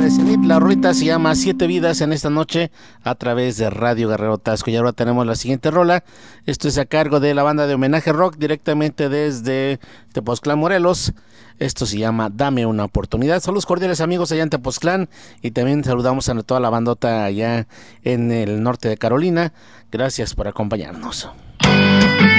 de Zenit. La rolita se llama Siete Vidas en esta noche a través de Radio Guerrero Tasco. Y ahora tenemos la siguiente rola. Esto es a cargo de la banda de homenaje rock directamente desde Tepoztlán, Morelos. Esto se llama Dame una oportunidad. Saludos cordiales amigos allá en Tepoztlán y también saludamos a toda la bandota allá en el norte de Carolina. Gracias por acompañarnos.